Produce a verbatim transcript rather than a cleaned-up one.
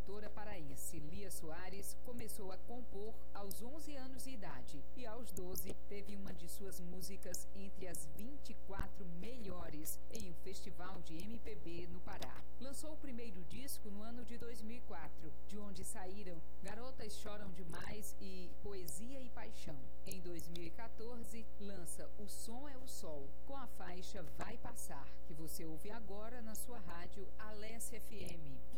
cantora paraense Lia Soares começou a compor aos onze anos de idade e aos doze teve uma de suas músicas entre as vinte e quatro melhores em um festival de M P B no Pará. Lançou o primeiro disco no ano de dois mil e quatro, de onde saíram Garotas Choram Demais e Poesia e Paixão. Em dois mil e quatorze, lança O Som é o Sol, com a faixa Vai Passar, que você ouve agora na sua rádio Alesse F M.